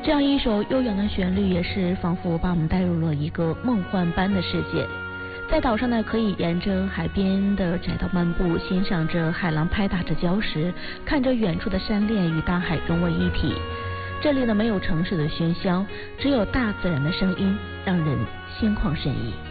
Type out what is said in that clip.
这样一首悠扬的旋律，也是仿佛把我们带入了一个梦幻般的世界。在岛上呢，可以沿着海边的窄道漫步，欣赏着海浪拍打着礁石，看着远处的山恋与大海融为一体。这里呢，没有城市的喧嚣，只有大自然的声音，让人心旷神怡。